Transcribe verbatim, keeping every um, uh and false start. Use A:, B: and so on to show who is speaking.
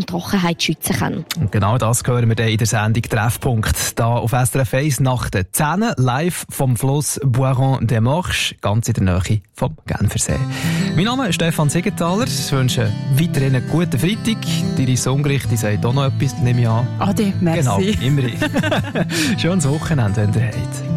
A: Trockenheit schützen kann.
B: Und genau das hören wir dann in der Sendung Treffpunkt. Da auf S R F eins nach den zehn live vom Fluss Boiron des Morches, ganz in der Nähe vom Genfersee. Mein Name ist Stefan Siegenthaler. Ich wünsche weiterhin einen guten Freitag. Die Songrichtung sagt auch noch etwas, nehme ich an.
C: Ade, merci.
B: Genau, immerhin. Schönes Wochenende, wenn ihr habt.